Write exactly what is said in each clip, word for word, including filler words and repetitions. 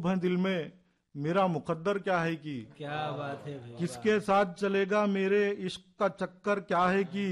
खूब है दिल में, मेरा मुकद्दर क्या है कि। क्या बात है भाई, किसके साथ चलेगा मेरे इश्क का चक्कर क्या है कि।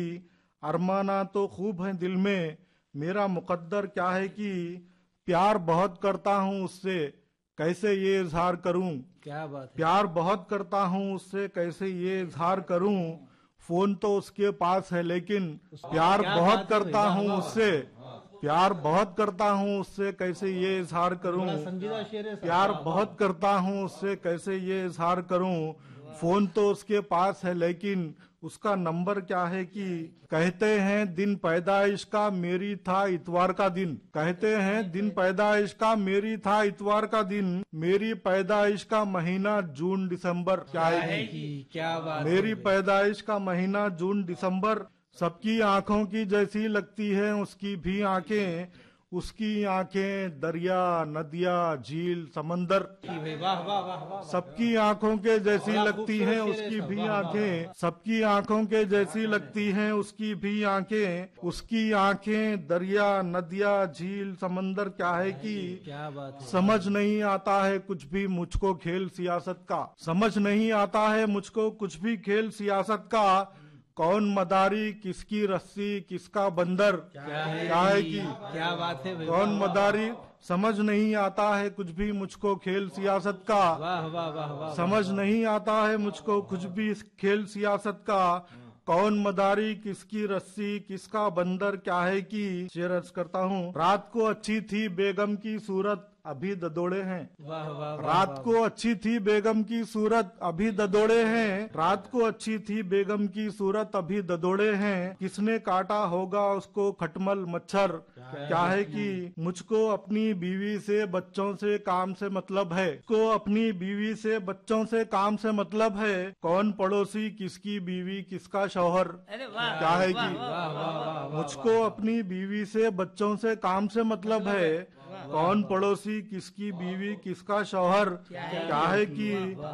अरमाना तो खूब है दिल में, मेरा मुकद्दर क्या है कि। प्यार बहुत करता हूँ उससे, कैसे ये इजहार करूं। क्या बात है। प्यार बहुत करता हूँ उससे, कैसे ये इजहार करूं। फोन तो उसके पास है लेकिन प्यार क्या बहुत बात है करता भाई, वाह, हूँ वाह, उससे। प्यार बहुत करता हूँ उससे, कैसे ये इजहार करूं। बड़ा संजीदा शेर है साहब। प्यार वाह, वाह। बहुत करता हूँ उससे, कैसे ये इजहार करूं। फोन तो उसके पास है लेकिन उसका नंबर क्या है कि। कहते हैं दिन पैदाइश का मेरी था इतवार का दिन। कहते हैं दिन पैदाइश का मेरी था इतवार का दिन। मेरी पैदाइश का महीना जून दिसंबर क्या है कि। क्या बात मेरी है भाई। पैदाइश का महीना जून दिसंबर। सबकी आंखों की जैसी लगती है उसकी भी आंखें। उसकी आंखें दरिया नदिया झील समंदर। भाई, वाह वाह वाह वाह। सबकी आंखों के जैसी बड़ा लगती खूबसूरत हैं शेर है उसकी साहब, भी वाह, वाह, आंखें। सबकी आंखों के जैसी लगती हैं उसकी भी आंखें। उसकी आंखें दरिया नदिया झील समंदर क्या है कि। क्या बात है। समझ नहीं आता है कुछ भी मुझको खेल सियासत का। समझ नहीं आता है मुझको कुछ भी खेल सियासत का। कौन मदारी किसकी रस्सी किसका बंदर क्या है क्या है कि। कि। क्या बात है भाई, कौन वाह, वाह, मदारी समझ नहीं आता है कुछ भी मुझको खेल सियासत का। वाह वाह वाह वाह। समझ नहीं आता है मुझको कुछ भी इस खेल सियासत का। कौन मदारी किसकी रस्सी किसका बंदर क्या है कि। शेर अर्ज करता हूँ। रात को अच्छी थी बेगम की सूरत अभी ददोड़े हैं। वाह वाह वाह। रात को अच्छी थी बेगम की सूरत अभी ददोड़े हैं। रात को अच्छी थी बेगम की सूरत अभी ददोड़े हैं। किसने काटा होगा उसको खटमल मच्छर क्या है कि। मुझको अपनी बीवी से बच्चों से काम से मतलब है। को अपनी बीवी से बच्चों से काम से मतलब है। कौन पड़ोसी किसकी बीवी किसका शौहर क्या है कि। वाह वाह वाह। मुझको अपनी बीवी से बच्चों से काम से मतलब है। कौन पड़ोसी किसकी बीवी किसका शौहर क्या है कि।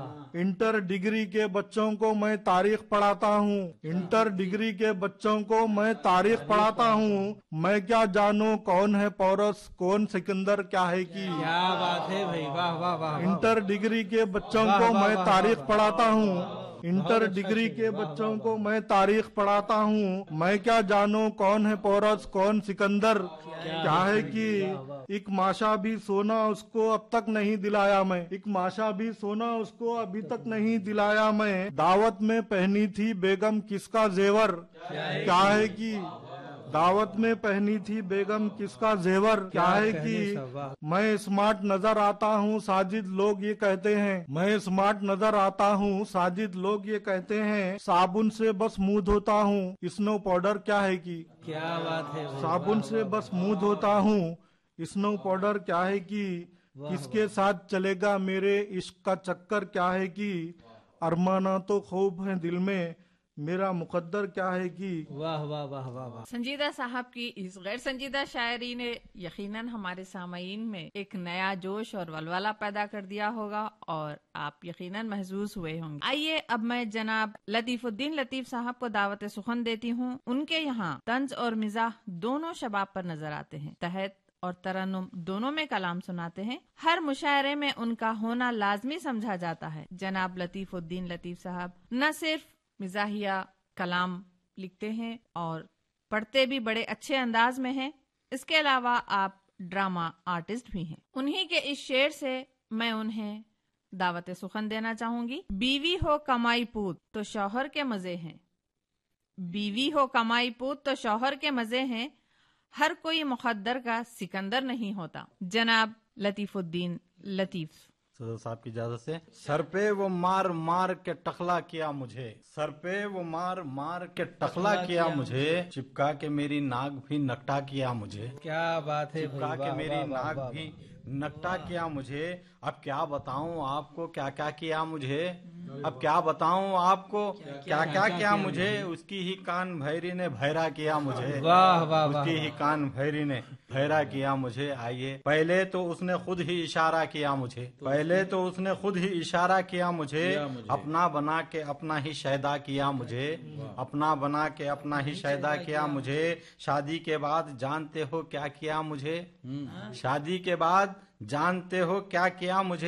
इंटर डिग्री के बच्चों को मैं तारीख पढ़ाता हूँ। इंटर डिग्री के बच्चों को मैं तारीख पढ़ाता हूँ। मैं क्या जानूँ कौन है पौरस कौन सिकंदर क्या है कि। क्या बात है भाई, वाह वाह वाह। इंटर डिग्री के बच्चों वाह, को वाह, मैं वाह, तारीख वाह, पढ़ाता हूँ। इंटर डिग्री के बच्चों को मैं तारीख पढ़ाता हूँ। मैं क्या जानूँ कौन है पोरस कौन सिकंदर क्या है कि। एक माशा भी सोना उसको अब तक नहीं दिलाया मैं। एक माशा भी सोना उसको अभी तक नहीं दिलाया मैं। दावत में पहनी थी बेगम किसका जेवर क्या है कि। दावत में पहनी थी बेगम किसका जेवर क्या है कि। मैं स्मार्ट नजर आता हूँ साजिद लोग ये कहते हैं। मैं स्मार्ट नजर आता हूँ साजिद लोग ये कहते हैं। साबुन से बस मुंह धोता हूँ स्नो पाउडर क्या है कि। क्या बात है भाई, साबुन से बस मुंह धोता हूँ स्नो पाउडर क्या है कि। किसके साथ चलेगा मेरे इश्क का चक्कर क्या है कि। अरमाना तो खूब है दिल में, मेरा मुकद्दर क्या है कि। वाह वाह वाह वाह वाह। संजीदा साहब की इस गैर संजीदा शायरी ने यकीनन हमारे सामाईन में एक नया जोश और वलवला पैदा कर दिया होगा और आप यकीनन महसूस हुए होंगे। आइए अब मैं जनाब लतीफुद्दीन लतीफ साहब को दावत सुखन देती हूँ। उनके यहाँ तंज और मिजाह दोनों शबाब पर नजर आते हैं। तहत और तरन्नुम दोनों में कलाम सुनाते हैं। हर मुशायरे में उनका होना लाजमी समझा जाता है। जनाब लतीफुद्दीन लतीफ साहब न सिर्फ मिजाहिया कलाम लिखते हैं और पढ़ते भी बड़े अच्छे अंदाज में हैं, इसके अलावा आप ड्रामा आर्टिस्ट भी हैं। उन्हीं के इस शेर से मैं उन्हें दावत सुखन देना चाहूंगी। बीवी हो कमाई पूत तो शौहर के मजे हैं। बीवी हो कमाई पूत तो शौहर के मजे हैं। हर कोई मुकद्दर का सिकंदर नहीं होता। जनाब लतीफुद्दीन लतीफ साहब की इजाजत से। सर पे वो मार मार के टकला किया मुझे। सर पे वो मार मार के टकला किया मुझे। चिपका के मेरी नाक भी नकटा किया मुझे। क्या बात है चिपका के मेरी नाक भी नकटा किया मुझे। अब क्या बताऊं आपको क्या क्या किया मुझे। अब क्या बताऊं आपको क्या क्या किया मुझे। उसकी ही कान भैरी ने भैरा किया मुझे। वाह वाह। उसकी ही कान भैरी ने भैरा किया मुझे। आइए पहले तो उसने खुद ही इशारा किया मुझे। पहले तो उसने खुद ही इशारा किया मुझे। अपना बना के अपना ही शैदा किया मुझे। अपना बना के अपना ही शैदा किया मुझे। शादी के बाद जानते हो क्या किया मुझे। शादी के बाद जानते हो क्या किया मुझे।